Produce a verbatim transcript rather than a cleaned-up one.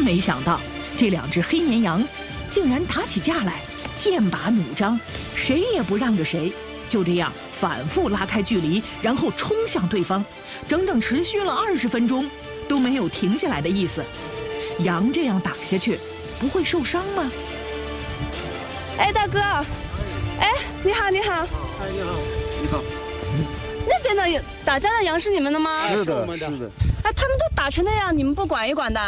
没想到，这两只黑绵羊竟然打起架来，剑拔弩张，谁也不让着谁。就这样反复拉开距离，然后冲向对方，整整持续了二十分钟，都没有停下来的意思。羊这样打下去，不会受伤吗？ 哎，大哥，哎，你好，你好。 哎，你好，你好。 那边的打架的羊是你们的吗？ 是的，是的。 哎，他们都打成那样，你们不管一管的？